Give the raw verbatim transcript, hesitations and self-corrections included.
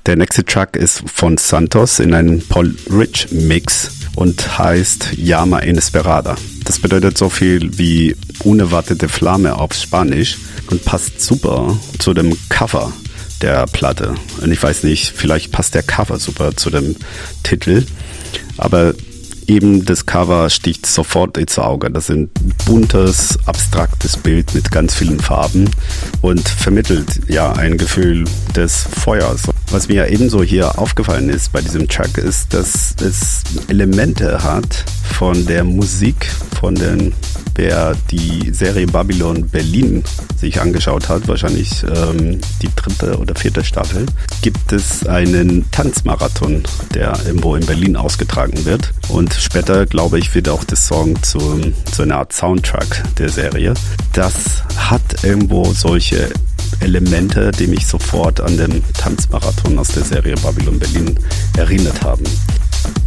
Der nächste Track ist von Santos in einem Paul Rich Mix und heißt Llama Inesperada. Das bedeutet so viel wie unerwartete Flamme auf Spanisch und passt super zu dem Cover der Platte. Und ich weiß nicht, vielleicht passt der Cover super zu dem Titel, aber eben das Cover sticht sofort ins Auge. Das ist ein buntes, abstraktes Bild mit ganz vielen Farben und vermittelt ja ein Gefühl des Feuers. Was mir ebenso hier aufgefallen ist bei diesem Track ist, dass es Elemente hat von der Musik, von den, wer die Serie Babylon Berlin sich angeschaut hat, wahrscheinlich ähm, die dritte oder vierte Staffel, gibt es einen Tanzmarathon, der irgendwo in Berlin ausgetragen wird. Und später, glaube ich, wird auch das Song zu, zu einer Art Soundtrack der Serie. Das hat irgendwo solche Elemente, die mich sofort an den Tanzmarathon aus der Serie Babylon Berlin erinnert haben.